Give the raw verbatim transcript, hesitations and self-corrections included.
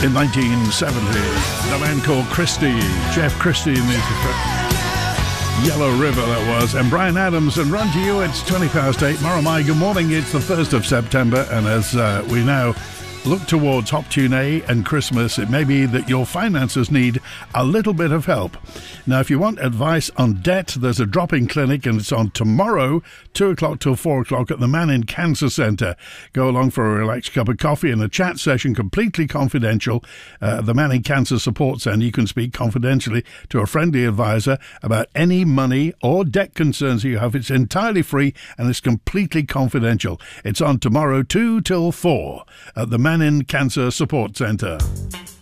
In nineteen seventy, the man called Christie, Jeff Christie, in his Yellow River, that was, and Bryan Adams. And Run to You, it's twenty past eight. Moramai, good morning. It's the first of September, and as uh, we now look towards Hop Tune A and Christmas, it may be that your finances need a little bit of help. Now, if you want advice on debt, there's a drop-in clinic, and it's on tomorrow, two o'clock till four o'clock at the Mannin Cancer Centre. Go along for a relaxed cup of coffee and a chat session, completely confidential. Uh, the Mannin Cancer Support Centre, you can speak confidentially to a friendly advisor about any money or debt concerns you have. It's entirely free and it's completely confidential. It's on tomorrow, two till four at the Mannin Cancer Support Centre.